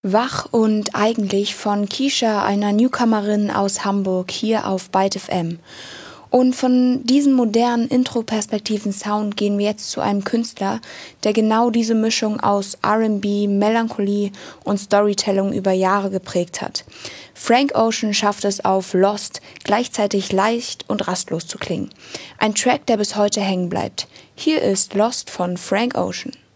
Wach und eigentlich von Keisha, einer Newcomerin aus Hamburg, hier auf Byte FM. Und von diesem modernen Intro-Perspektiven-Sound gehen wir jetzt zu einem Künstler, der genau diese Mischung aus R&B, Melancholie und Storytelling über Jahre geprägt hat. Frank Ocean schafft es auf Lost, gleichzeitig leicht und rastlos zu klingen. Ein Track, der bis heute hängen bleibt. Hier ist Lost von Frank Ocean.